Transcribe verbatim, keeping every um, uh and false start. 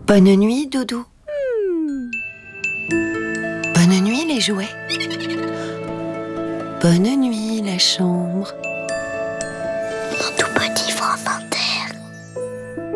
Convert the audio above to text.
Bonne nuit, Doudou. Bonne nuit, les jouets. Bonne nuit, la chambre. Mon tout petit Fanfan.